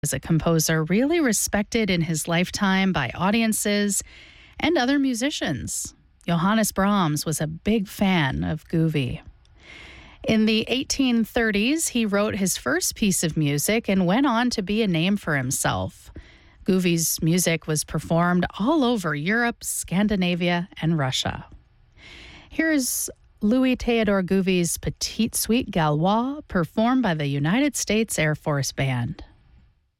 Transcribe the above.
As a composer, really respected in his lifetime by audiences and other musicians. Johannes Brahms was a big fan of Guvi. In the 1830s, he wrote his first piece of music and went on to be a name for himself. Guvi's music was performed all over Europe, Scandinavia, and Russia. Here's Louis Théodore Guvi's Petite Suite Galloise, performed by the United States Air Force Band.